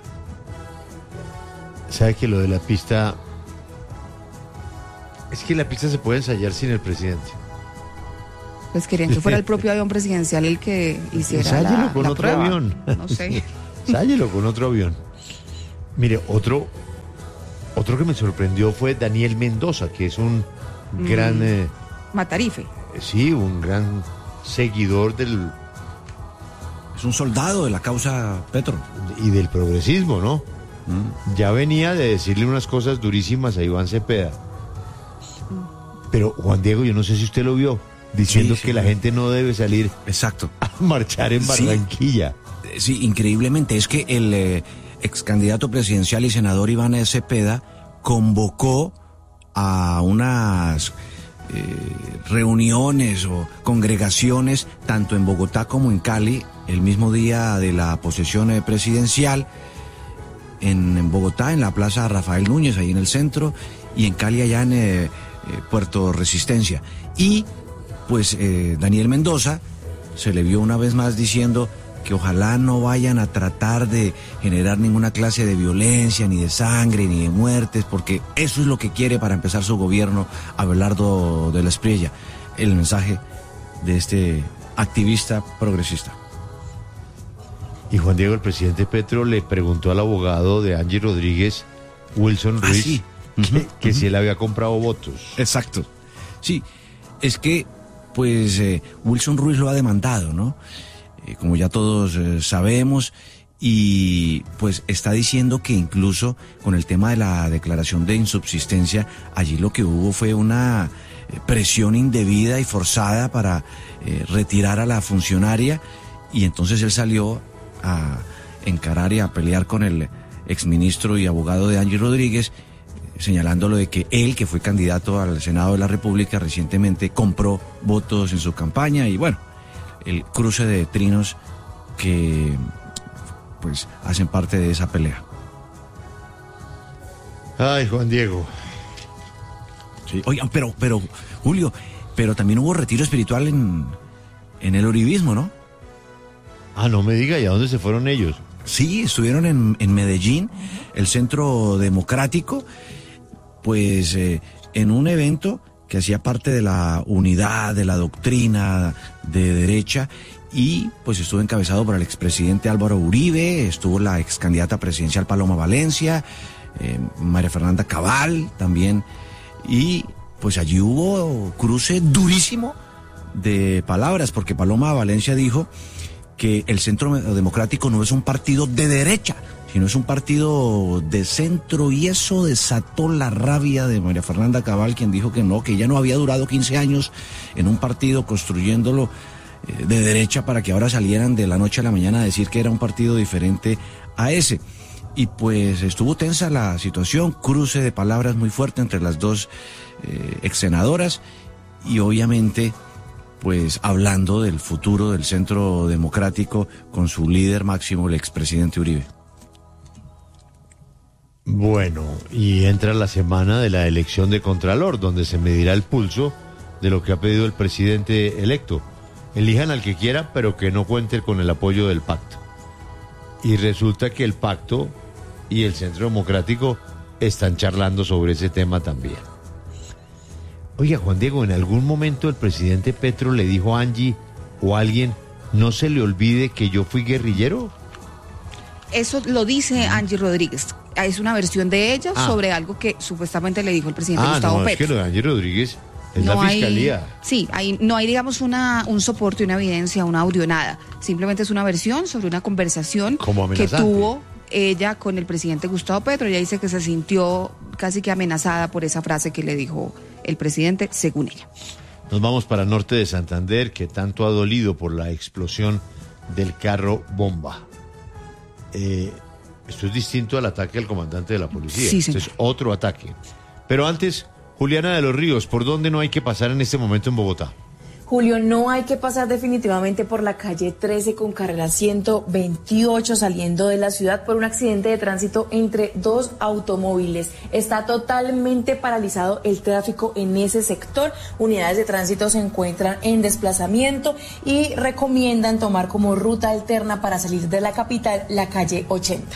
¿Sabe que lo de la pista... Es que la pista se puede ensayar sin el presidente? Pues querían que fuera el propio avión presidencial el que hiciera Ensáyelo la, con la otro prueba. avión. No sé. Ensáyelo con otro avión. Mire, otro, otro que me sorprendió fue Daniel Mendoza, que es un mm. gran... Eh, Matarife. Sí, un gran seguidor del... Es un soldado de la causa Petro. Y del progresismo, ¿no? Mm. Ya venía de decirle unas cosas durísimas a Iván Cepeda. Mm. Pero, Juan Diego, yo no sé si usted lo vio, diciendo sí, sí, que la gente no debe salir exacto a marchar en Barranquilla. Sí, sí, increíblemente, es que el eh, ex candidato presidencial y senador Iván Cepeda convocó a unas eh, reuniones o congregaciones tanto en Bogotá como en Cali el mismo día de la posesión eh, presidencial, en, en Bogotá en la Plaza Rafael Núñez, ahí en el centro, y en Cali allá en eh, eh, Puerto Resistencia. Y pues eh, Daniel Mendoza se le vio una vez más diciendo que ojalá no vayan a tratar de generar ninguna clase de violencia, ni de sangre, ni de muertes, porque eso es lo que quiere para empezar su gobierno, Abelardo de la Espriella. El mensaje de este activista progresista. Y Juan Diego, el presidente Petro le preguntó al abogado de Angie Rodríguez, Wilson Ruiz, ah, sí. uh-huh, que, que uh-huh. si él había comprado votos. Exacto. Sí, es que pues eh, Wilson Ruiz lo ha demandado, ¿no? Eh, como ya todos eh, sabemos, y pues está diciendo que incluso con el tema de la declaración de insubsistencia, allí lo que hubo fue una eh, presión indebida y forzada para eh, retirar a la funcionaria, y entonces él salió a encarar y a pelear con el exministro y abogado de Angie Rodríguez, señalándolo de que él, que fue candidato al Senado de la República recientemente, compró votos en su campaña, y bueno, el cruce de trinos que pues hacen parte de esa pelea. Ay, Juan Diego. Sí, oigan, pero, pero, Julio, pero también hubo retiro espiritual en, en el uribismo, ¿no? Ah, no me diga, ¿y a dónde se fueron ellos? Sí, estuvieron en, en Medellín, el Centro Democrático, pues eh, en un evento que hacía parte de la unidad, de la doctrina de derecha, y pues estuvo encabezado por el expresidente Álvaro Uribe, estuvo la ex candidata presidencial Paloma Valencia, eh, María Fernanda Cabal también, y pues allí hubo cruce durísimo de palabras, porque Paloma Valencia dijo que el Centro Democrático no es un partido de derecha, sino es un partido de centro, y eso desató la rabia de María Fernanda Cabal, quien dijo que no, que ella no había durado quince años en un partido construyéndolo eh, de derecha para que ahora salieran de la noche a la mañana a decir que era un partido diferente a ese. Y pues estuvo tensa la situación, cruce de palabras muy fuerte entre las dos eh, ex senadoras, y obviamente pues hablando del futuro del Centro Democrático con su líder máximo, el expresidente Uribe. Bueno, y entra la semana de la elección de Contralor, donde se medirá el pulso de lo que ha pedido el presidente electo. Elijan al que quiera, pero que no cuente con el apoyo del pacto. Y resulta que el pacto y el Centro Democrático están charlando sobre ese tema también. Oiga, Juan Diego, ¿en algún momento el presidente Petro le dijo a Angie o a alguien, no se le olvide que yo fui guerrillero? Eso lo dice Angie Rodríguez. Es una versión de ella ah. sobre algo que supuestamente le dijo el presidente ah, Gustavo no, Petro. Es que lo de Angie Rodríguez es no la fiscalía. Hay, sí, hay, no hay, digamos, una, un soporte, una evidencia, un audio, nada. Simplemente es una versión sobre una conversación que tuvo ella con el presidente Gustavo Petro. Ella dice que se sintió casi que amenazada por esa frase que le dijo el presidente, según ella. Nos vamos para el norte de Santander, que tanto ha dolido por la explosión del carro bomba. Eh, esto es distinto al ataque al comandante de la policía. Sí, esto es otro ataque. Pero antes, Juliana de los Ríos, ¿por dónde no hay que pasar en este momento en Bogotá? Julio, no hay que pasar definitivamente por la calle trece con carrera ciento veintiocho saliendo de la ciudad por un accidente de tránsito entre dos automóviles. Está totalmente paralizado el tráfico en ese sector. Unidades de tránsito se encuentran en desplazamiento y recomiendan tomar como ruta alterna para salir de la capital la calle ochenta.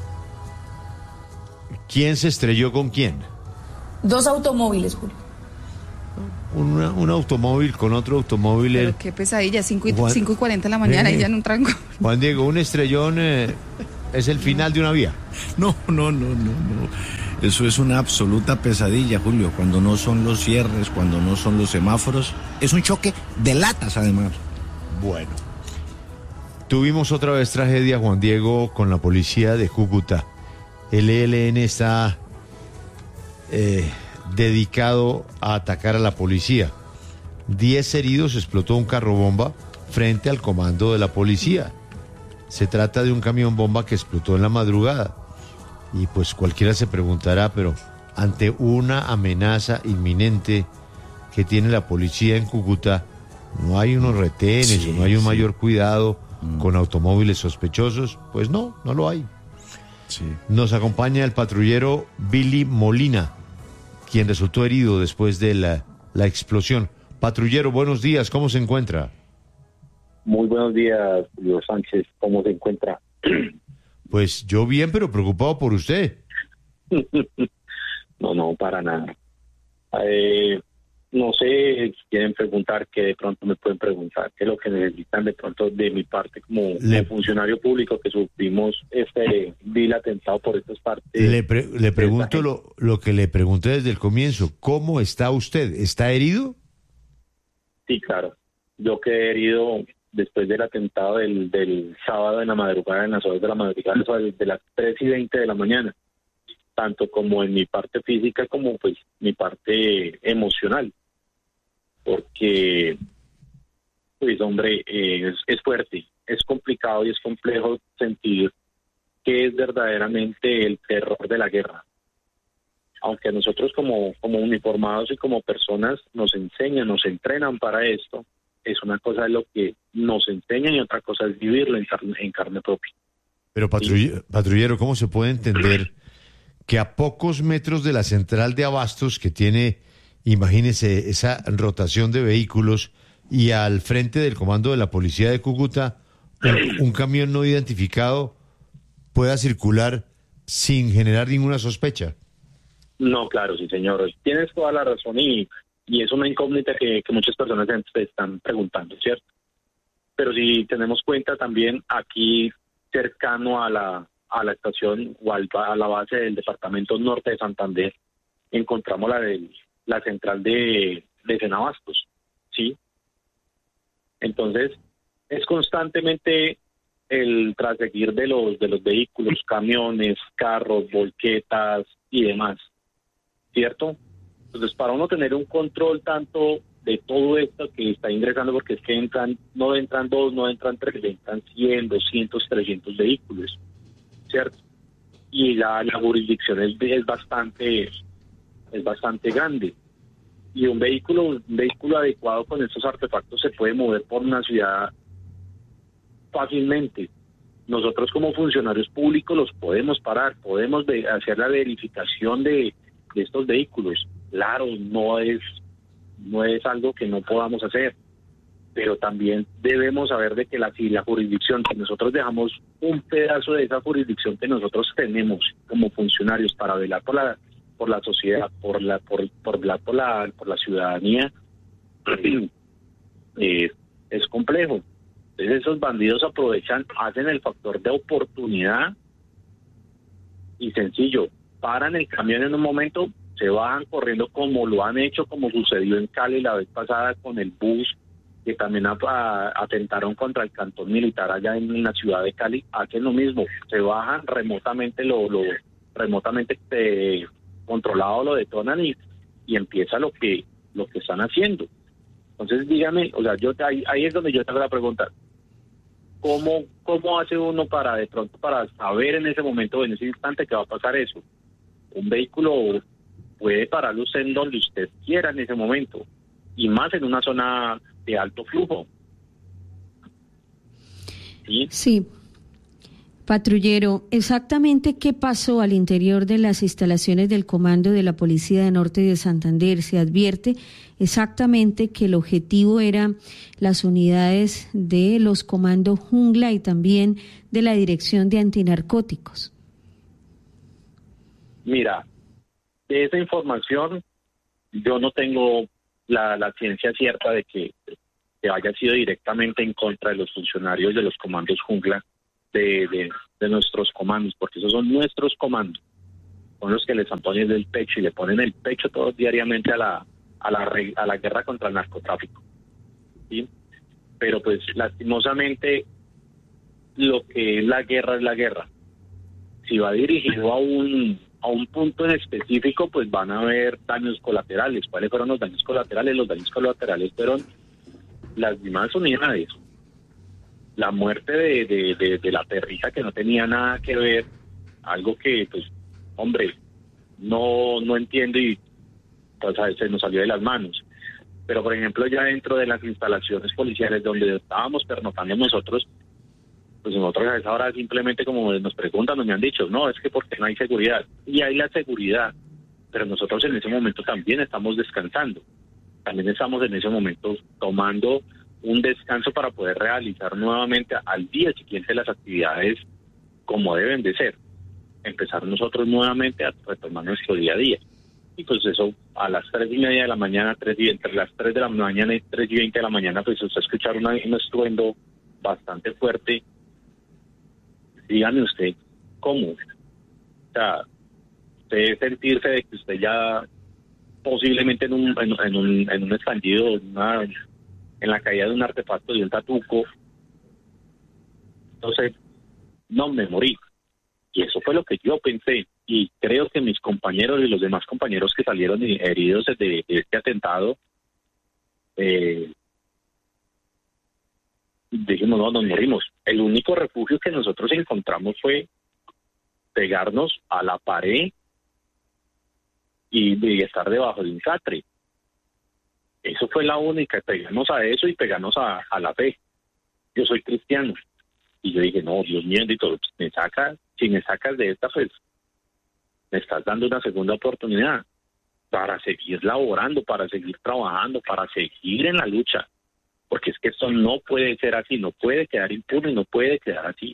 ¿Quién se estrelló con quién? Dos automóviles, Julio. Una, un automóvil con otro automóvil. Pero el... qué pesadilla, cinco y, Juan... cinco y cuarenta de la mañana eh, y ya en un tranco. Juan Diego, un estrellón eh, es el final de una vía. No, no, no, no, no. Eso es una absoluta pesadilla, Julio. Cuando no son los cierres, cuando no son los semáforos, es un choque de latas, además. Bueno, tuvimos otra vez tragedia, Juan Diego, con la policía de Cúcuta. El E L N está eh, dedicado a atacar a la policía. Diez heridos, explotó un carro bomba frente al comando de la policía. Se trata de un camión bomba que explotó en la madrugada. Y pues cualquiera se preguntará, pero ante una amenaza inminente que tiene la policía en Cúcuta, ¿no hay unos retenes sí, o no hay un sí. mayor cuidado mm. con automóviles sospechosos? Pues no, no lo hay. Sí. Nos acompaña el patrullero Billy Molina, quien resultó herido después de la, la explosión. Patrullero, buenos días, ¿cómo se encuentra? Muy buenos días, Julio Sánchez, ¿cómo se encuentra? Pues yo bien, pero preocupado por usted. No, no, para nada. Eh, no sé si quieren preguntar, que de pronto me pueden preguntar, qué es lo que necesitan de pronto de mi parte como, le, como funcionario público que sufrimos este vil atentado por estas partes. Le, pre, le pregunto lo, lo que le pregunté desde el comienzo, ¿cómo está usted? ¿Está herido? Sí, claro. Yo quedé herido después del atentado del, del sábado en la madrugada, en las horas de la madrugada, de las tres y veinte de la mañana, tanto como en mi parte física como pues mi parte emocional, porque pues hombre, eh, es, es fuerte, es complicado y es complejo sentir que es verdaderamente el terror de la guerra. Aunque nosotros como, como uniformados y como personas nos enseñan, nos entrenan para esto, es una cosa de lo que nos enseñan y otra cosa es vivirlo en carne, en carne propia. Pero patrullero, patrullero, ¿cómo se puede entender que a pocos metros de la central de abastos que tiene, imagínese, esa rotación de vehículos y al frente del comando de la policía de Cúcuta, un, un camión no identificado pueda circular sin generar ninguna sospecha? No, claro, sí, señor. Tienes toda la razón y... Y es una incógnita que, que muchas personas se están preguntando, ¿cierto? Pero si tenemos cuenta también aquí cercano a la a la estación o al, a la base del departamento norte de Santander, encontramos la de, la central de, de Senabastos, ¿sí? Entonces, es constantemente el traseguir de los, de los vehículos, camiones, carros, volquetas y demás, ¿cierto? Entonces, para uno tener un control tanto de todo esto que está ingresando, porque es que entran, no entran dos, no entran tres, entran cien, doscientos, trescientos vehículos, ¿cierto? Y la, la jurisdicción es, es bastante es bastante grande. Y un vehículo, un vehículo adecuado con estos artefactos se puede mover por una ciudad fácilmente. Nosotros como funcionarios públicos los podemos parar, podemos de, hacer la verificación de, de estos vehículos. Claro, no es no es algo que no podamos hacer, pero también debemos saber de que la, si la jurisdicción, si nosotros dejamos un pedazo de esa jurisdicción que nosotros tenemos como funcionarios para velar por la por la sociedad, por la por por la por la, por la ciudadanía, eh, es complejo. Entonces esos bandidos aprovechan, hacen el factor de oportunidad y sencillo, paran el camión en un momento, se bajan corriendo como lo han hecho, como sucedió en Cali la vez pasada con el bus, que también a, a, atentaron contra el cantón militar allá en, en la ciudad de Cali. Hacen lo mismo, se bajan remotamente, lo, lo remotamente eh, controlado, lo detonan y, y empieza lo que lo que están haciendo. Entonces dígame, o sea, yo ahí, ahí es donde yo te hago la pregunta, ¿cómo, cómo hace uno para de pronto para saber en ese momento, en ese instante que va a pasar eso? Un vehículo puede pararlo usted en donde usted quiera en ese momento, y más en una zona de alto flujo. ¿Sí? Sí. Patrullero, exactamente qué pasó al interior de las instalaciones del Comando de la Policía de Norte de Santander. Se advierte exactamente que el objetivo era las unidades de los comandos Jungla y también de la Dirección de Antinarcóticos. Mira, de esa información yo no tengo la, la ciencia cierta de que, que haya sido directamente en contra de los funcionarios de los comandos Jungla. De, de, de nuestros comandos, porque esos son nuestros comandos, son los que les ponen el pecho y le ponen el pecho todos diariamente a la a la, a la guerra contra el narcotráfico, ¿sí? Pero pues lastimosamente lo que es la guerra es la guerra. Si va dirigido a un a un punto en específico, pues van a haber daños colaterales. ¿Cuáles fueron los daños colaterales? Los daños colaterales fueron las demás unidades. La muerte de, de, de, de la perrita que no tenía nada que ver, algo que, pues, hombre, no no entiendo y pues, se nos salió de las manos. Pero, por ejemplo, ya dentro de las instalaciones policiales donde estábamos pernoctando nosotros, pues nosotros a esa hora simplemente como nos preguntan, nos me han dicho, no, es que porque no hay seguridad. Y hay la seguridad, pero nosotros en ese momento también estamos descansando. También estamos en ese momento tomando un descanso para poder realizar nuevamente al día siguiente las actividades como deben de ser. Empezar nosotros nuevamente a retomar nuestro día a día. Y pues eso a las tres y media de la mañana, tres y, entre las tres de la mañana y tres y veinte de la mañana, pues usted escuchar una, un estruendo bastante fuerte. Dígame usted, ¿cómo? O sea, usted sentirse de que usted ya posiblemente en un, en, en un, en un estallido, una... en la caída de un artefacto de un tatuco. Entonces, no me morí. Y eso fue lo que yo pensé. Y creo que mis compañeros y los demás compañeros que salieron heridos de, de este atentado, eh, dijimos, no, nos morimos. El único refugio que nosotros encontramos fue pegarnos a la pared y, y estar debajo de un catre. Eso fue la única, pegamos a eso y pegamos a, a la fe. Yo soy cristiano. Y yo dije, no, Dios mío, bendito, me saca, si me sacas de esta, pues me estás dando una segunda oportunidad para seguir laborando, para seguir trabajando, para seguir en la lucha. Porque es que esto no puede ser así, no puede quedar impune, no puede quedar así.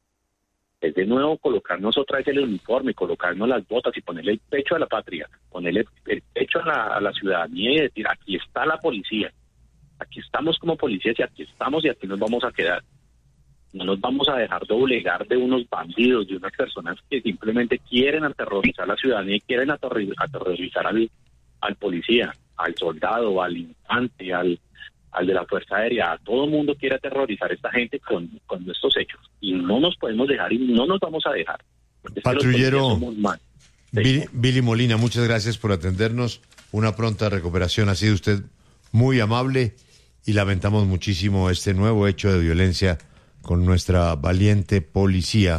Es de nuevo colocarnos otra vez el uniforme, colocarnos las botas y ponerle el pecho a la patria, ponerle el pecho a la, a la ciudadanía y decir, aquí está la policía, aquí estamos como policías y aquí estamos y aquí nos vamos a quedar. No nos vamos a dejar doblegar de unos bandidos, de unas personas que simplemente quieren aterrorizar a la ciudadanía y quieren aterrorizar al, al policía, al soldado, al infante, al... al de la Fuerza Aérea. A todo mundo quiere aterrorizar a esta gente con, con estos hechos. Y no nos podemos dejar y no nos vamos a dejar. Patrullero Billy, Billy Molina, muchas gracias por atendernos. Una pronta recuperación. Ha sido usted muy amable y lamentamos muchísimo este nuevo hecho de violencia con nuestra valiente policía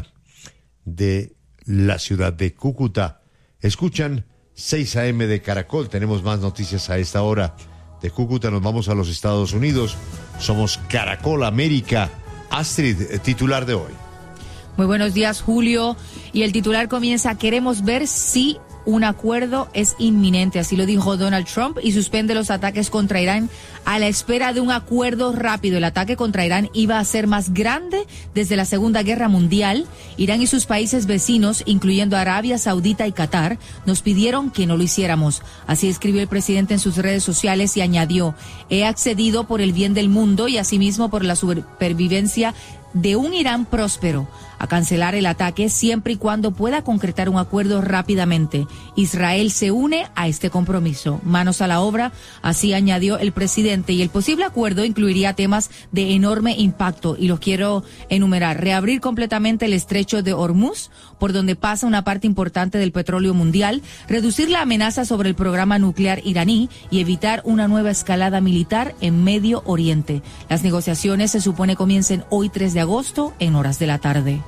de la ciudad de Cúcuta. Escuchan seis a eme de Caracol. Tenemos más noticias a esta hora. De Cúcuta nos vamos a los Estados Unidos. Somos Caracol América. Astrid, titular de hoy. Muy buenos días, Julio. Y el titular comienza: queremos ver si un acuerdo es inminente. Así lo dijo Donald Trump y suspende los ataques contra Irán a la espera de un acuerdo rápido. El ataque contra Irán iba a ser más grande desde la Segunda Guerra Mundial. Irán y sus países vecinos, incluyendo Arabia Saudita y Qatar, nos pidieron que no lo hiciéramos. Así escribió el presidente en sus redes sociales y añadió: he accedido por el bien del mundo y asimismo por la supervivencia de un Irán próspero a cancelar el ataque siempre y cuando pueda concretar un acuerdo rápidamente. Israel se une a este compromiso. Manos a la obra, así añadió el presidente, y el posible acuerdo incluiría temas de enorme impacto y los quiero enumerar: reabrir completamente el estrecho de Hormuz, por donde pasa una parte importante del petróleo mundial, reducir la amenaza sobre el programa nuclear iraní y evitar una nueva escalada militar en Medio Oriente. Las negociaciones se supone comiencen hoy tres de agosto en horas de la tarde.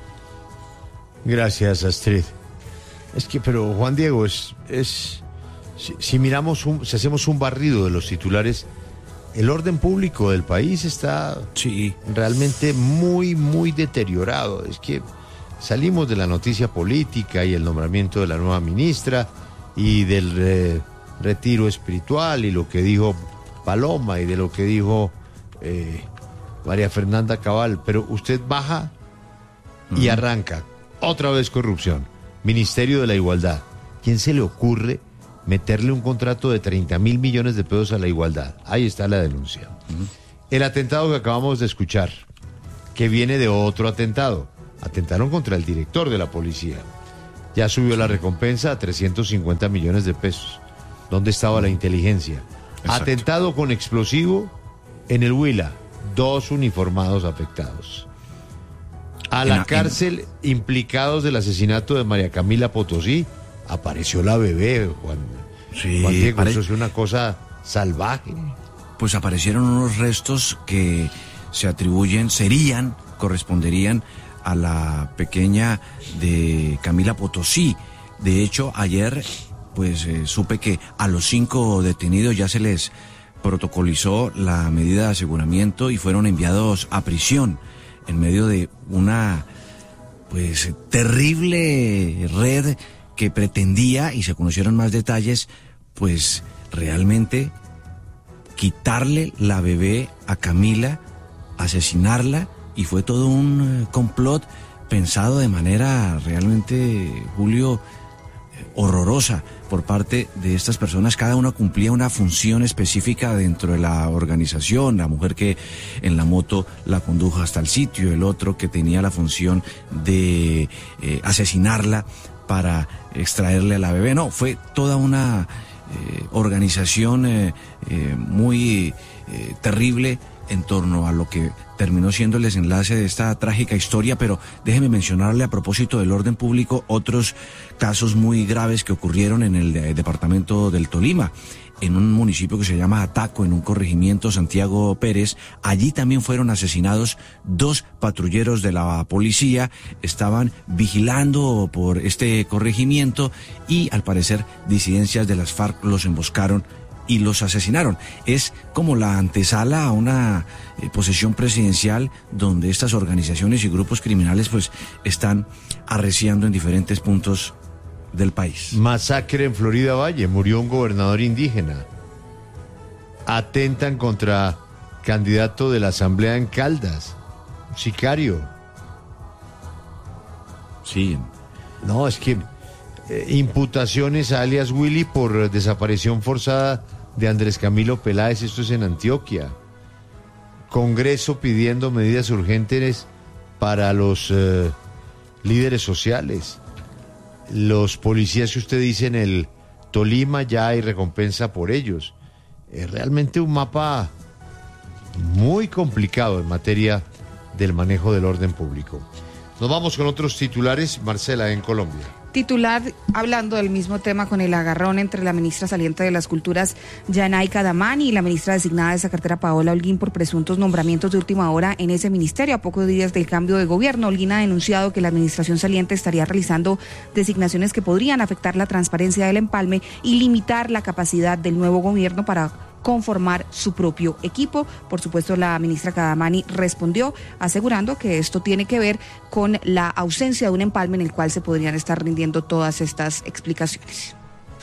Gracias, Astrid. Es que, pero Juan Diego, es, es si, si miramos, un, si hacemos un barrido de los titulares, el orden público del país está sí. realmente muy, muy deteriorado. Es que salimos de la noticia política y el nombramiento de la nueva ministra y del eh, retiro espiritual y lo que dijo Paloma y de lo que dijo eh, María Fernanda Cabal, pero usted baja y uh-huh. arranca otra vez corrupción, Ministerio de la Igualdad. ¿Quién se le ocurre meterle un contrato de treinta mil millones de pesos a la igualdad? Ahí está la denuncia. Uh-huh. El atentado que acabamos de escuchar, que viene de otro atentado. Atentaron contra el director de la policía. Ya subió la recompensa a trescientos cincuenta millones de pesos. ¿Dónde estaba uh-huh. la inteligencia? Exacto. Atentado con explosivo en el Huila. Dos uniformados afectados. A la en, cárcel, en... implicados del asesinato de María Camila Potosí, apareció la bebé, Juan. Sí, Juan Diego, pare... eso es una cosa salvaje. Pues aparecieron unos restos que se atribuyen, serían, corresponderían a la pequeña de Camila Potosí. De hecho, ayer, pues eh, supe que a los cinco detenidos ya se les protocolizó la medida de aseguramiento y fueron enviados a prisión en medio de una, pues, terrible red que pretendía, y se conocieron más detalles, pues realmente quitarle la bebé a Camila, asesinarla, y fue todo un complot pensado de manera realmente, Julio, horrorosa por parte de estas personas. Cada una cumplía una función específica dentro de la organización. La mujer que en la moto la condujo hasta el sitio, el otro que tenía la función de eh, asesinarla para extraerle a la bebé. No, fue toda una eh, organización eh, eh, muy eh, terrible en torno a lo que terminó siendo el desenlace de esta trágica historia. Pero déjeme mencionarle, a propósito del orden público, otros casos muy graves que ocurrieron en el de, departamento del Tolima, en un municipio que se llama Ataco, en un corregimiento Santiago Pérez. Allí también fueron asesinados dos patrulleros de la policía, estaban vigilando por este corregimiento y al parecer disidencias de las FARC los emboscaron y los asesinaron. Es como la antesala a una eh, posesión presidencial donde estas organizaciones y grupos criminales pues están arreciando en diferentes puntos del país. Masacre en Florida Valle, murió un gobernador indígena. Atentan contra candidato de la Asamblea en Caldas, un sicario. Sí. No, es que eh, imputaciones a alias Willy por desaparición forzada de Andrés Camilo Peláez, esto es en Antioquia. Congreso pidiendo medidas urgentes para los eh, líderes sociales. Los policías que usted dice en el Tolima, ya hay recompensa por ellos. Es realmente un mapa muy complicado en materia del manejo del orden público. Nos vamos con otros titulares, Marcela, en Colombia. Titular, hablando del mismo tema, con el agarrón entre la ministra saliente de las Culturas, Yanayka Damani, y la ministra designada de esa cartera, Paola Holguín, por presuntos nombramientos de última hora en ese ministerio. A pocos días del cambio de gobierno, Holguín ha denunciado que la administración saliente estaría realizando designaciones que podrían afectar la transparencia del empalme y limitar la capacidad del nuevo gobierno para conformar su propio equipo. Por supuesto, la ministra Kadamani respondió asegurando que esto tiene que ver con la ausencia de un empalme en el cual se podrían estar rindiendo todas estas explicaciones.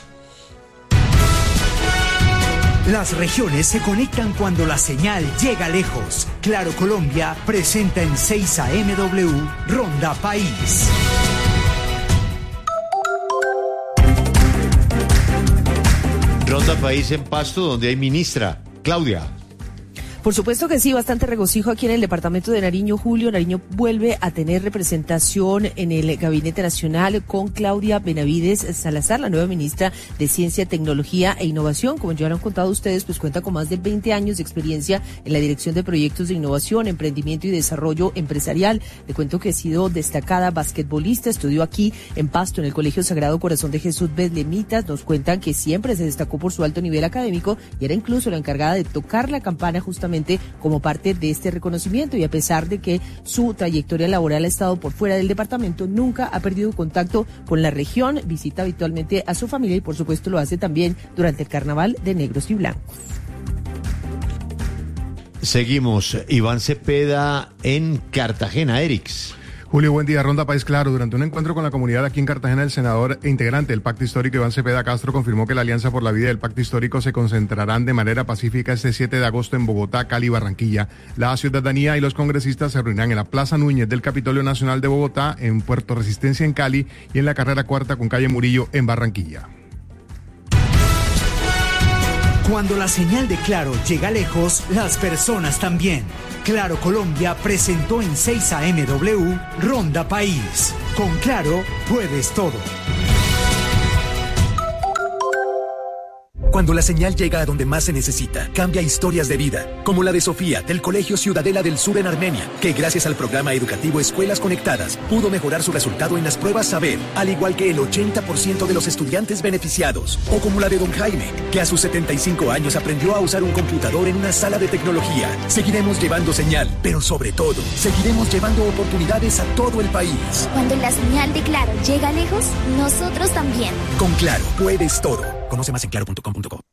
Las regiones se conectan cuando la señal llega lejos. Claro Colombia presenta en seis A M W Ronda País. Ronda País en Pasto, donde hay ministra. Claudia. Por supuesto que sí, bastante regocijo aquí en el departamento de Nariño, Julio. Nariño vuelve a tener representación en el Gabinete Nacional con Claudia Benavides Salazar, la nueva ministra de Ciencia, Tecnología e Innovación. Como ya lo han contado ustedes, pues cuenta con más de veinte años de experiencia en la dirección de proyectos de innovación, emprendimiento y desarrollo empresarial. Le cuento que ha sido destacada basquetbolista, estudió aquí en Pasto, en el Colegio Sagrado Corazón de Jesús Betlemitas. Nos cuentan que siempre se destacó por su alto nivel académico y era incluso la encargada de tocar la campana justamente como parte de este reconocimiento, y a pesar de que su trayectoria laboral ha estado por fuera del departamento, nunca ha perdido contacto con la región, visita habitualmente a su familia y por supuesto lo hace también durante el Carnaval de Negros y Blancos. Seguimos. Iván Cepeda en Cartagena, Erix. Julio, buen día. Ronda País Claro. Durante un encuentro con la comunidad aquí en Cartagena, el senador e integrante del Pacto Histórico, Iván Cepeda Castro, confirmó que la Alianza por la Vida y el Pacto Histórico se concentrarán de manera pacífica este siete de agosto en Bogotá, Cali y Barranquilla. La ciudadanía y los congresistas se reunirán en la Plaza Núñez del Capitolio Nacional de Bogotá, en Puerto Resistencia en Cali y en la Carrera Cuarta con Calle Murillo en Barranquilla. Cuando la señal de Claro llega lejos, las personas también. Claro Colombia presentó en seis A M W Ronda País. Con Claro puedes todo. Cuando la señal llega a donde más se necesita, cambia historias de vida, como la de Sofía, del Colegio Ciudadela del Sur en Armenia, que gracias al programa educativo Escuelas Conectadas, pudo mejorar su resultado en las pruebas Saber, al igual que el ochenta por ciento de los estudiantes beneficiados. O como la de don Jaime, que a sus setenta y cinco años aprendió a usar un computador en una sala de tecnología. Seguiremos llevando señal, pero sobre todo, seguiremos llevando oportunidades a todo el país. Cuando la señal de Claro llega lejos, nosotros también. Con Claro, puedes todo. Conoce más en claro punto com punto co.